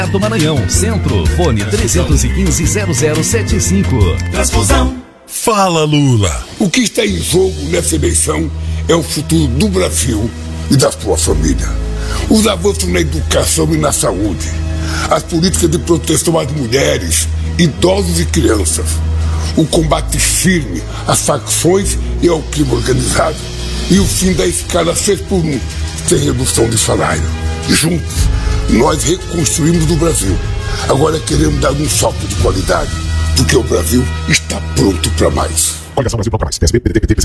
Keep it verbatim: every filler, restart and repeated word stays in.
do Maranhão, Centro, fone três um cinco, zero zero sete cinco. Transfusão. Fala, Lula. O que está em jogo nessa eleição é o futuro do Brasil e da sua família. Os avanços na educação e na saúde, as políticas de proteção às mulheres, idosos e crianças, o combate firme às facções e ao crime organizado e o fim da escala seis por um, sem redução de salário. Juntos, nós reconstruímos o Brasil. Agora queremos dar um salto de qualidade, porque o Brasil está pronto para mais. Coligação Brasil Pronto para Mais. P S B, P D T, P T,